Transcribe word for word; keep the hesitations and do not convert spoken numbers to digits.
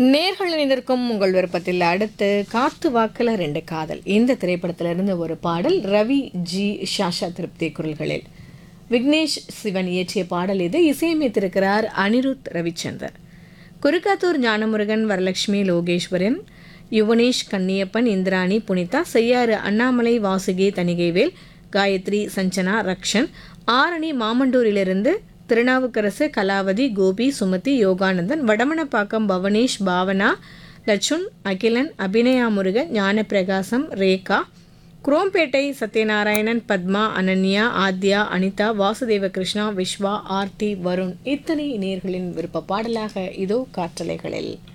நேர்கள் இணைந்திருக்கும் உங்கள் விருப்பத்தில் அடுத்து காத்து வாக்கில் ரெண்டு காதல் இந்த திரைப்படத்திலிருந்து ஒரு பாடல் ரவி ஜி ஷாஷா திருப்தி குரல்களில் விக்னேஷ் சிவன் இயற்றிய பாடல் இது. இசையமைத்திருக்கிறார் அனிருத் ரவிச்சந்தர். குருக்காத்தூர் ஞானமுருகன், வரலட்சுமி, லோகேஸ்வரன், யுவனேஷ், கன்னியப்பன், இந்திராணி, புனிதா, செய்யாறு, அண்ணாமலை, வாசுகி, தணிகைவேல், காயத்ரி, சஞ்சனா, ரக்ஷன், ஆரணி, மாமண்டூரிலிருந்து திருநாவுக்கரசு, கலாவதி, கோபி, சுமதி, யோகானந்தன், வடமணப்பாக்கம், பவனேஷ், பாவனா, லட்சுன், அகிலன், அபிநயா முருகன், ஞானப்பிரகாசம், ரேகா, குரோம்பேட்டை, சத்யநாராயணன், பத்மா, அனன்யா, ஆத்யா, அனிதா, வாசுதேவ கிருஷ்ணா, விஸ்வா, ஆர்த்தி, வருண் இத்தனை நேர்களின் விருப்ப பாடலாக இதோ காற்றலைகளில்.